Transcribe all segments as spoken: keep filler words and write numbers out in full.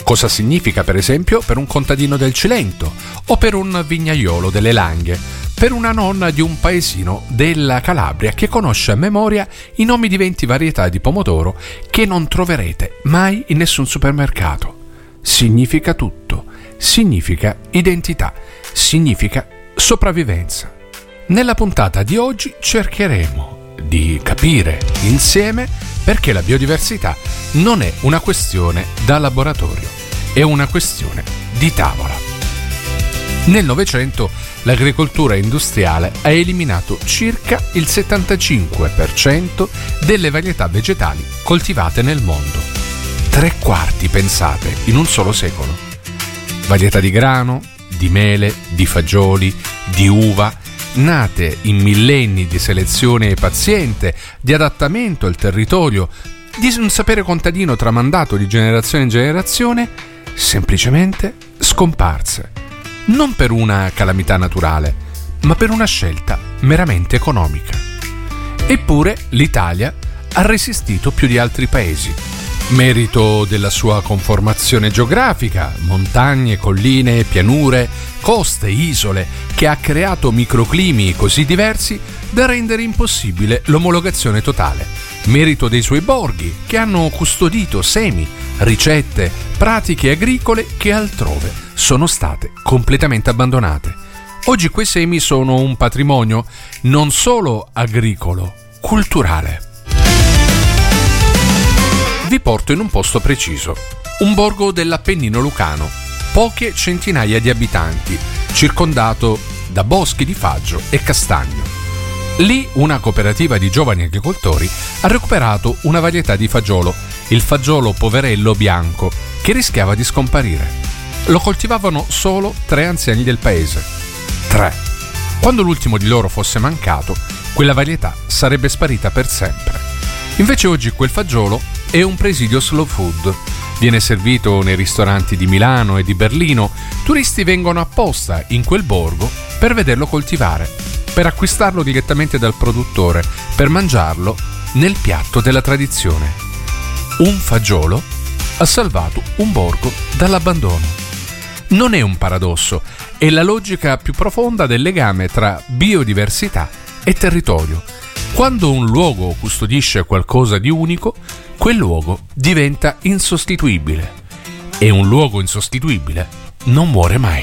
Cosa significa, per esempio, per un contadino del Cilento o per un vignaiolo delle Langhe, per una nonna di un paesino della Calabria che conosce a memoria i nomi di venti varietà di pomodoro che non troverete mai in nessun supermercato. Significa tutto, significa identità, significa sopravvivenza. Nella puntata di oggi cercheremo di capire insieme perché la biodiversità non è una questione da laboratorio, è una questione di tavola. Nel Novecento l'agricoltura industriale ha eliminato circa il settantacinque per cento delle varietà vegetali coltivate nel mondo. Tre quarti, pensate, in un solo secolo. Varietà di grano, di mele, di fagioli, di uva, nate in millenni di selezione paziente, di adattamento al territorio, di un sapere contadino tramandato di generazione in generazione, semplicemente scomparse. Non per una calamità naturale, ma per una scelta meramente economica. Eppure l'Italia ha resistito più di altri paesi. Merito della sua conformazione geografica, montagne, colline, pianure, coste, isole, che ha creato microclimi così diversi da rendere impossibile l'omologazione totale. Merito dei suoi borghi, che hanno custodito semi, ricette, pratiche agricole che altrove sono state completamente abbandonate. Oggi quei semi sono un patrimonio non solo agricolo, culturale. Vi porto in un posto preciso, un borgo dell'Appennino lucano, poche centinaia di abitanti, circondato da boschi di faggio e castagno. Lì una cooperativa di giovani agricoltori ha recuperato una varietà di fagiolo, il fagiolo poverello bianco, che rischiava di scomparire. Lo coltivavano solo tre anziani del paese. Tre. Quando l'ultimo di loro fosse mancato, quella varietà sarebbe sparita per sempre. Invece oggi quel fagiolo è un presidio slow food. Viene servito nei ristoranti di Milano e di Berlino. Turisti vengono apposta in quel borgo per vederlo coltivare, per acquistarlo direttamente dal produttore, per mangiarlo nel piatto della tradizione. Un fagiolo ha salvato un borgo dall'abbandono. Non è un paradosso, è la logica più profonda del legame tra biodiversità e territorio. Quando un luogo custodisce qualcosa di unico, quel luogo diventa insostituibile. E un luogo insostituibile non muore mai.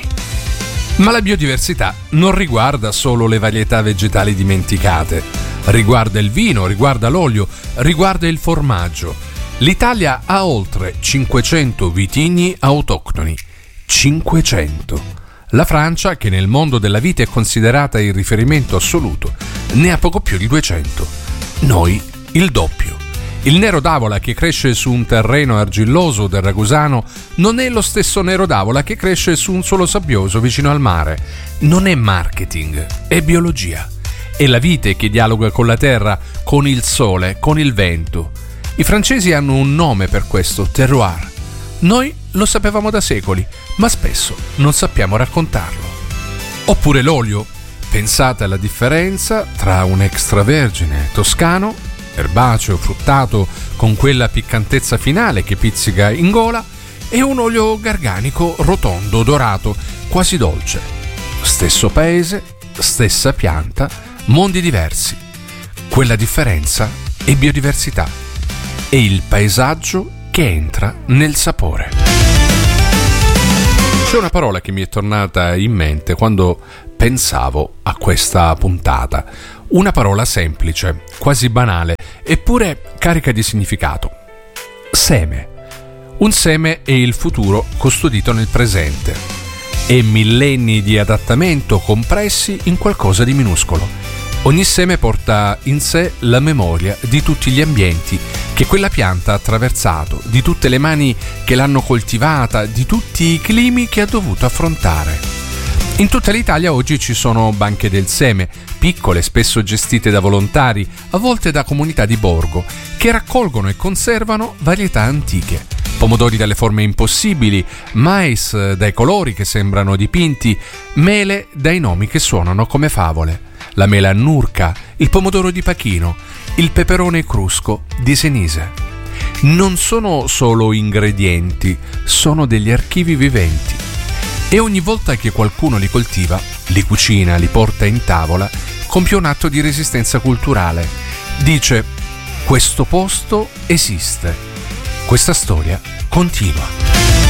Ma la biodiversità non riguarda solo le varietà vegetali dimenticate. Riguarda il vino, riguarda l'olio, riguarda il formaggio. L'Italia ha oltre cinquecento vitigni autoctoni. cinquecento. La Francia, che nel mondo della vite è considerata il riferimento assoluto, ne ha poco più di duecento. Noi il doppio. Il nero d'avola che cresce su un terreno argilloso del Ragusano non è lo stesso nero d'avola che cresce su un suolo sabbioso vicino al mare. Non è marketing, è biologia. È la vite che dialoga con la terra, con il sole, con il vento. I francesi hanno un nome per questo, terroir. Noi lo sapevamo da secoli, ma spesso non sappiamo raccontarlo. Oppure l'olio. Pensate alla differenza tra un extravergine toscano, erbaceo, fruttato, con quella piccantezza finale che pizzica in gola, e un olio garganico, rotondo, dorato, quasi dolce. Stesso paese, stessa pianta, mondi diversi. Quella differenza è biodiversità. È il paesaggio che entra nel sapore. C'è una parola che mi è tornata in mente quando pensavo a questa puntata. Una parola semplice, quasi banale, eppure carica di significato. Seme. Un seme è il futuro custodito nel presente. È millenni di adattamento compressi in qualcosa di minuscolo. Ogni seme porta in sé la memoria di tutti gli ambienti che quella pianta ha attraversato, di tutte le mani che l'hanno coltivata, di tutti i climi che ha dovuto affrontare. In tutta l'Italia oggi ci sono banche del seme, piccole, spesso gestite da volontari, a volte da comunità di borgo, che raccolgono e conservano varietà antiche. Pomodori dalle forme impossibili, mais dai colori che sembrano dipinti, mele dai nomi che suonano come favole. La mela annurca, il pomodoro di Pachino, il peperone crusco di Senise. non sono solo ingredienti, sono degli archivi viventi. E ogni volta che qualcuno li coltiva, li cucina, li porta in tavola, compie un atto di resistenza culturale. Dice: questo posto esiste, questa storia continua.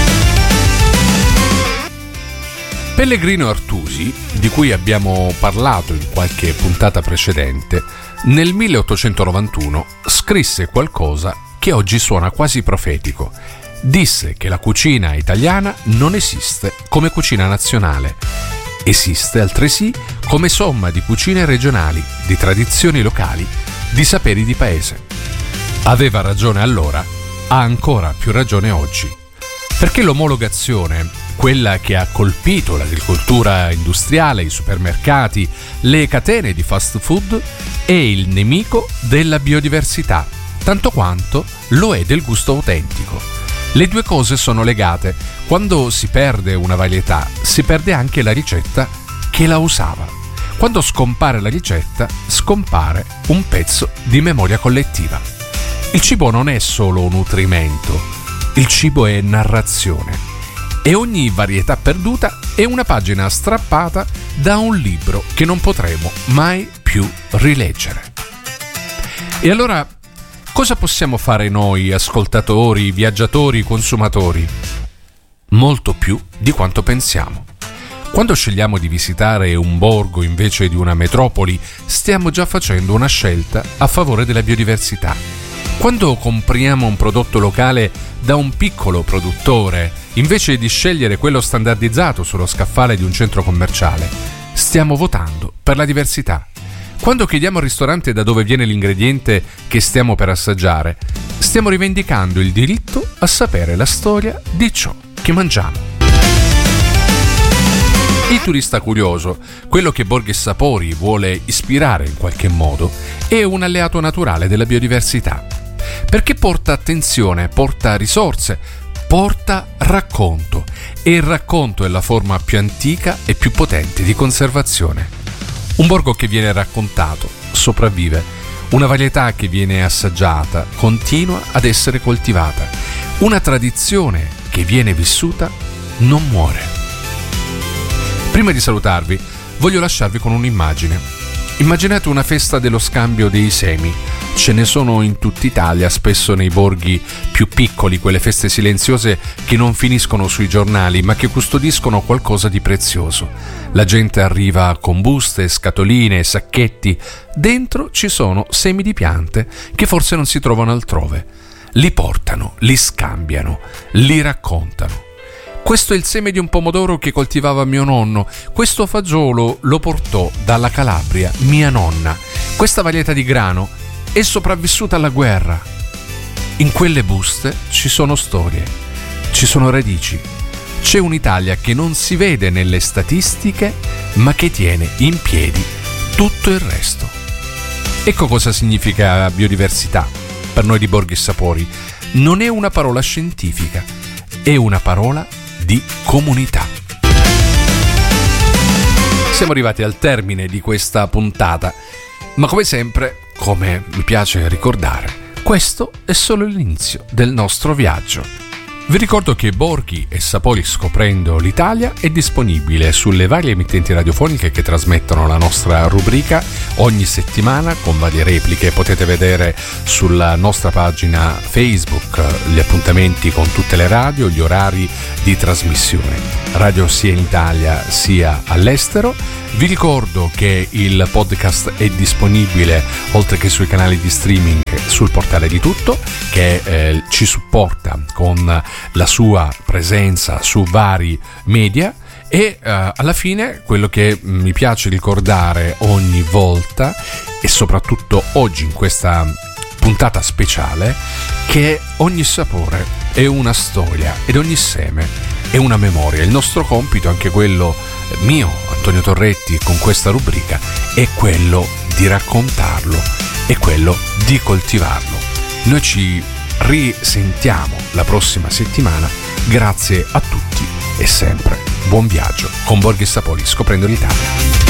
Pellegrino Artusi, di cui abbiamo parlato in qualche puntata precedente, nel milleottocentonovantuno scrisse qualcosa che oggi suona quasi profetico. Disse che la cucina italiana non esiste come cucina nazionale. Esiste altresì come somma di cucine regionali, di tradizioni locali, di saperi di paese. Aveva ragione allora, ha ancora più ragione oggi. Perché l'omologazione, quella che ha colpito l'agricoltura industriale, i supermercati, le catene di fast food, è il nemico della biodiversità, tanto quanto lo è del gusto autentico. Le due cose sono legate. Quando si perde una varietà, si perde anche la ricetta che la usava. Quando scompare la ricetta, scompare un pezzo di memoria collettiva. Il cibo non è solo nutrimento, il cibo è narrazione. E ogni varietà perduta è una pagina strappata da un libro che non potremo mai più rileggere. E allora, cosa possiamo fare noi, ascoltatori, viaggiatori, consumatori? Molto più di quanto pensiamo. Quando scegliamo di visitare un borgo invece di una metropoli, stiamo già facendo una scelta a favore della biodiversità. Quando compriamo un prodotto locale da un piccolo produttore, invece di scegliere quello standardizzato sullo scaffale di un centro commerciale, stiamo votando per la diversità. Quando chiediamo al ristorante da dove viene l'ingrediente che stiamo per assaggiare, stiamo rivendicando il diritto a sapere la storia di ciò che mangiamo. Il turista curioso, quello che Borghi Sapori vuole ispirare in qualche modo, è un alleato naturale della biodiversità, perché porta attenzione, porta risorse, porta racconto, e il racconto è la forma più antica e più potente di conservazione. Un borgo che viene raccontato sopravvive, una varietà che viene assaggiata continua ad essere coltivata, una tradizione che viene vissuta non muore. Prima di salutarvi, voglio lasciarvi con un'immagine. Immaginate una festa dello scambio dei semi. Ce ne sono in tutta Italia, spesso nei borghi più piccoli, quelle feste silenziose che non finiscono sui giornali, ma che custodiscono qualcosa di prezioso. La gente arriva con buste, scatoline, sacchetti. Dentro ci sono semi di piante che forse non si trovano altrove. Li portano, li scambiano, li raccontano. Questo è il seme di un pomodoro che coltivava mio nonno. Questo fagiolo lo portò dalla Calabria mia nonna. Questa varietà di grano è sopravvissuta alla guerra. In quelle buste ci sono storie, ci sono radici. C'è un'Italia che non si vede nelle statistiche, ma che tiene in piedi tutto il resto. Ecco cosa significa biodiversità per noi di Borghi Sapori. Non è una parola scientifica, è una parola di comunità. Siamo arrivati al termine di questa puntata, ma come sempre, come mi piace ricordare, questo è solo l'inizio del nostro viaggio. Vi ricordo che Borghi e Sapori scoprendo l'Italia è disponibile sulle varie emittenti radiofoniche che trasmettono la nostra rubrica ogni settimana con varie repliche. Potete vedere sulla nostra pagina Facebook gli appuntamenti con tutte le radio, gli orari di trasmissione, radio sia in Italia sia all'estero. Vi ricordo che il podcast è disponibile oltre che sui canali di streaming sul portale di Tutto, che eh, ci supporta con la sua presenza su vari media. E uh, alla fine quello che mi piace ricordare ogni volta, e soprattutto oggi in questa puntata speciale, che ogni sapore è una storia ed ogni seme è una memoria. Il nostro compito, anche quello mio, Antonio Torretti, con questa rubrica, è quello di raccontarlo, è quello di coltivarlo. Noi ci risentiamo la prossima settimana. Grazie a tutti e sempre buon viaggio con Borghi Sapori scoprendo l'Italia.